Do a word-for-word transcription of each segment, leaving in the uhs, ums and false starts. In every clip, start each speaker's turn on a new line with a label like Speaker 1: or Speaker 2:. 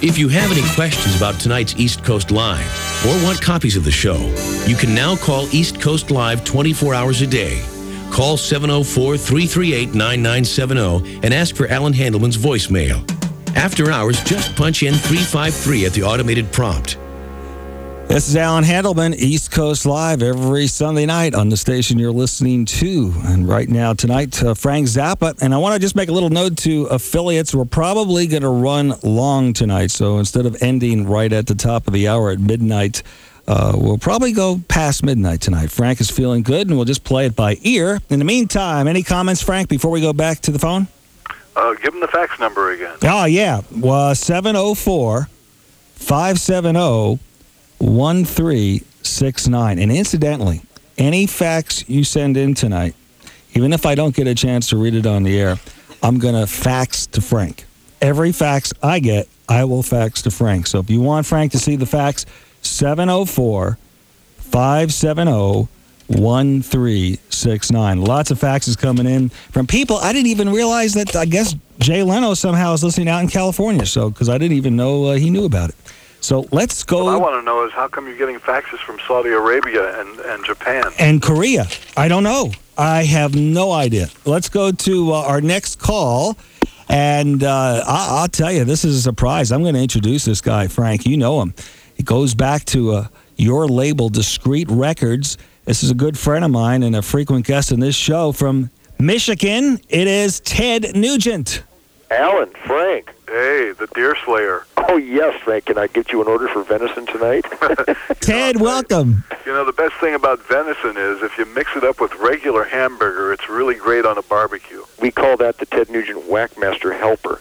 Speaker 1: If you have any questions about tonight's East Coast Live or want copies of the show, you can now call East Coast Live twenty-four hours a day. Call seven oh four, three three eight, nine nine seven oh and ask for Alan Handelman's voicemail. After hours, just punch in three five three at the automated prompt.
Speaker 2: This is Alan Handelman, East Coast Live, every Sunday night on the station you're listening to. And right now, tonight, uh, Frank Zappa. And I want to just make a little note to affiliates. We're probably going to run long tonight. So instead of ending right at the top of the hour at midnight, uh, we'll probably go past midnight tonight. Frank is feeling good, and we'll just play it by ear. In the meantime, any comments, Frank, before we go back to the phone?
Speaker 3: Uh, give them the fax number again.
Speaker 2: Oh, yeah. Well, seven oh four, five seven oh, one three six nine. And incidentally, any fax you send in tonight, even if I don't get a chance to read it on the air, I'm going to fax to Frank. Every fax I get, I will fax to Frank. So if you want Frank to see the fax, seven oh four, five seven oh, one three six nine. Lots of faxes coming in from people. I didn't even realize that, I guess, Jay Leno somehow is listening out in California, so because I didn't even know uh, he knew about it. So let's go.
Speaker 3: What I want to know is how come you're getting faxes from Saudi Arabia and, and Japan?
Speaker 2: And Korea. I don't know. I have no idea. Let's go to uh, our next call. And uh, I- I'll tell you, this is a surprise. I'm going to introduce this guy, Frank. You know him. He goes back to uh, your label, Discreet Records. This is a good friend of mine and a frequent guest in this show from Michigan. It is Ted Nugent.
Speaker 4: Alan, Frank.
Speaker 3: Hey, the Deer Slayer.
Speaker 4: Oh, yes, Frank. Can I get you an order for venison tonight?
Speaker 2: Ted, welcome.
Speaker 3: You know, the best thing about venison is if you mix it up with regular hamburger, it's really great on a barbecue.
Speaker 4: We call that the Ted Nugent Whackmaster Helper.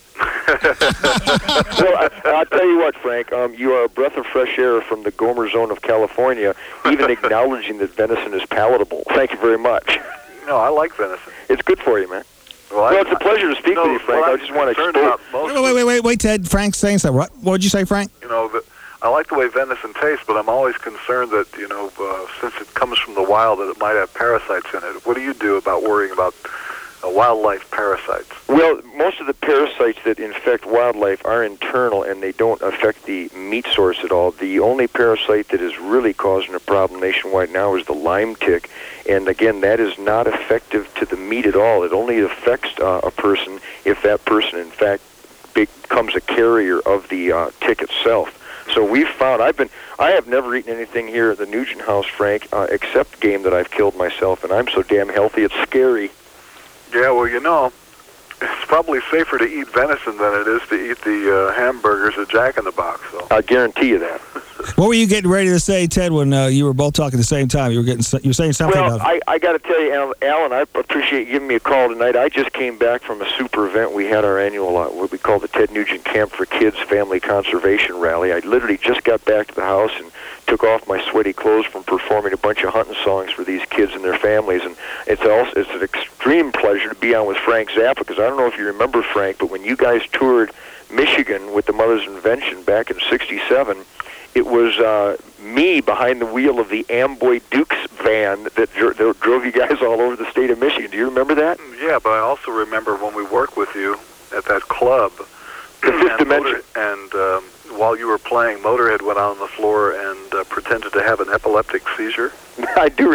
Speaker 4: Well, I, I'll tell you what, Frank. Um, you are a breath of fresh air from the Gomer Zone of California, even acknowledging that venison is palatable. Thank you very much.
Speaker 3: No, I like venison.
Speaker 4: It's good for you, man.
Speaker 3: Well,
Speaker 4: Well,
Speaker 3: I,
Speaker 4: it's a pleasure to speak
Speaker 3: no,
Speaker 4: with you, Frank.
Speaker 3: well,
Speaker 4: I just want to
Speaker 3: concerned
Speaker 4: expose...
Speaker 3: about most
Speaker 2: Wait, wait, wait, wait, wait, Ted. Frank's saying something. What what did you say, Frank?
Speaker 3: You know, the, I like the way venison tastes, but I'm always concerned that, you know, uh, since it comes from the wild, that it might have parasites in it. What do you do about worrying about uh, wildlife parasites?
Speaker 4: Well, most of the parasites that infect wildlife are internal, and they don't affect the meat source at all. The only parasite that is really causing a problem nationwide now is the Lyme tick. And again, that is not effective to the meat at all. It only affects uh, a person if that person, in fact, becomes a carrier of the uh, tick itself. So we've found, I've been, I have never eaten anything here at the Nugent house, Frank, uh, except game that I've killed myself, and I'm so damn healthy, it's scary.
Speaker 3: Yeah, well, you know, it's probably safer to eat venison than it is to eat the uh, hamburgers at Jack in the Box. So.
Speaker 4: I guarantee you that.
Speaker 2: What were you getting ready to say, Ted, when uh, you were both talking at the same time? You were getting, you were saying something
Speaker 4: Well,
Speaker 2: about...
Speaker 4: I, I got to tell you, Alan, Alan, I appreciate you giving me a call tonight. I just came back from a super event. We had our annual, uh, what we call the Ted Nugent Camp for Kids Family Conservation Rally. I literally just got back to the house and took off my sweaty clothes from performing a bunch of hunting songs for these kids and their families. And it's also it's an extreme pleasure to be on with Frank Zappa, because I don't know if you remember, Frank, but when you guys toured Michigan with the Mother's Invention back in sixty-seven, it was uh, me behind the wheel of the Amboy Dukes van that, dr- that drove you guys all over the state of Michigan. Do you remember that?
Speaker 3: Yeah, but I also remember when we worked with you at that club.
Speaker 4: The Fifth Dimension.
Speaker 3: Motor, and um, while you were playing, Motorhead went out on the floor and uh, pretended to have an epileptic seizure.